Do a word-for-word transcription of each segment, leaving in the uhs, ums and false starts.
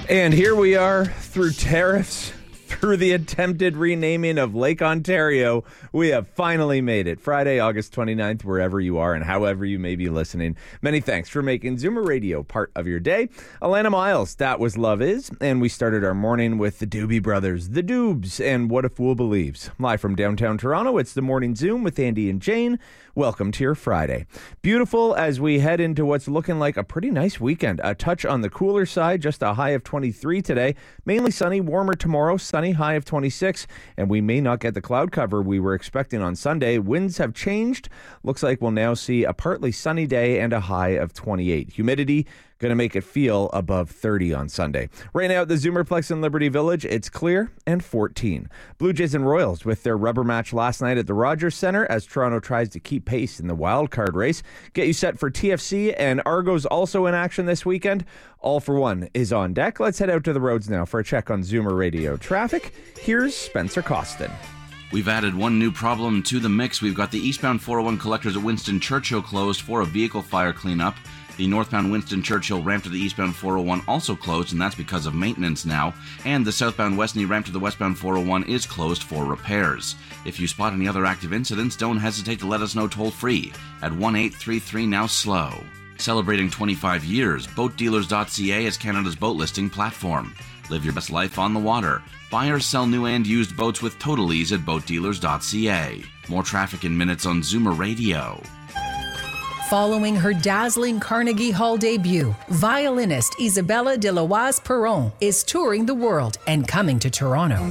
And here we are, through tariffs, through the attempted renaming of Lake Ontario, we have finally made it. Friday, August twenty-ninth, wherever you are and however you may be listening. Many thanks for making Zoomer Radio part of your day. Alana Miles, that was Love Is. And we started our morning with the Doobie Brothers, the Doobs, and What a Fool Believes. Live from downtown Toronto, it's the Morning Zoom with Andy and Jane. Welcome to your Friday. Beautiful as we head into what's looking like a pretty nice weekend. A touch on the cooler side, just a high of twenty-three today. Mainly sunny, warmer tomorrow, sunny, high of twenty-six. And we may not get the cloud cover we were expecting on Sunday. Winds have changed. Looks like we'll now see a partly sunny day and a high of twenty-eight. Humidity going to make it feel above thirty on Sunday. Right now at the Zoomerplex in Liberty Village, it's clear and fourteen. Blue Jays and Royals with their rubber match last night at the Rogers Centre as Toronto tries to keep pace in the wild card race. Get you set for T F C and Argos also in action this weekend. All for One is on deck. Let's head out to the roads now for a check on Zoomer Radio traffic. Here's Spencer Costin. We've added one new problem to the mix. We've got the eastbound four oh one collectors at Winston Churchill closed for a vehicle fire cleanup. The northbound Winston Churchill ramp to the eastbound four oh one also closed, and that's because of maintenance now. And the southbound Westney ramp to the westbound four oh one is closed for repairs. If you spot any other active incidents, don't hesitate to let us know toll-free at one eight three three now slow. Celebrating twenty-five years, boat dealers dot c a is Canada's boat listing platform. Live your best life on the water. Buy or sell new and used boats with total ease at boat dealers dot c a. More traffic in minutes on Zoomer Radio. Following her dazzling Carnegie Hall debut, violinist Isabella de Loise Perron is touring the world and coming to Toronto.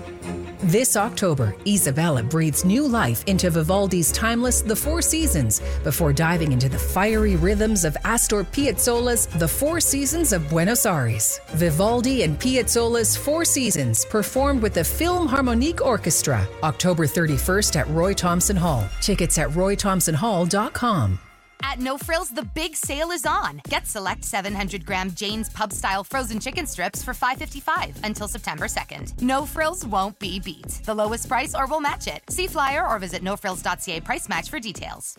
This October, Isabella breathes new life into Vivaldi's timeless The Four Seasons before diving into the fiery rhythms of Astor Piazzolla's The Four Seasons of Buenos Aires. Vivaldi and Piazzolla's Four Seasons performed with the Philharmonic Orchestra, October thirty-first at Roy Thomson Hall. Tickets at roy thomson hall dot com. At No Frills, the big sale is on. Get select seven hundred gram Jane's Pub-style frozen chicken strips for five dollars and fifty-five cents until September second. No Frills won't be beat. The lowest price or we'll match it. See flyer or visit no frills dot c a price match for details.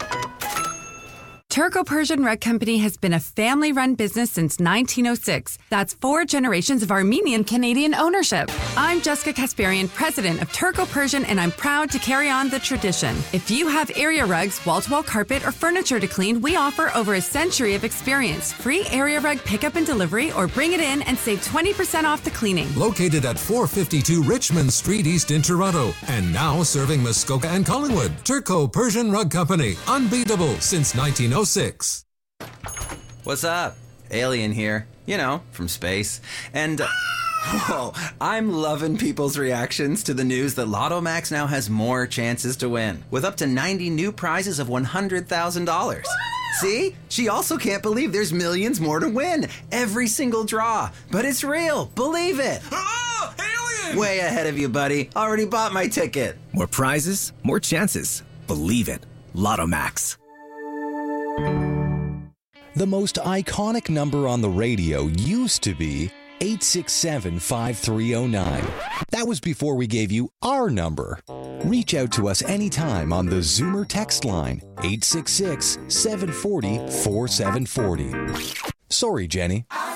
Turco-Persian Rug Company has been a family-run business since nineteen oh six. That's four generations of Armenian-Canadian ownership. I'm Jessica Kasparian, president of Turco-Persian, and I'm proud to carry on the tradition. If you have area rugs, wall-to-wall carpet, or furniture to clean, we offer over a century of experience. Free area rug pickup and delivery, or bring it in and save twenty percent off the cleaning. Located at four fifty-two Richmond Street East in Toronto, and now serving Muskoka and Collingwood. Turco-Persian Rug Company, unbeatable since nineteen oh six. What's up? Alien here. You know, from space. And, uh, whoa, I'm loving people's reactions to the news that Lotto Max now has more chances to win, with up to ninety new prizes of one hundred thousand dollars. See? She also can't believe there's millions more to win. Every single draw. But it's real. Believe it. Oh, alien! Way ahead of you, buddy. Already bought my ticket. More prizes, more chances. Believe it. Lotto Max. The most iconic number on the radio used to be eight six seven, five three zero nine. That was before we gave you our number. Reach out to us anytime on the Zoomer text line, eight six six, seven four zero, four seven four zero. Sorry, Jenny.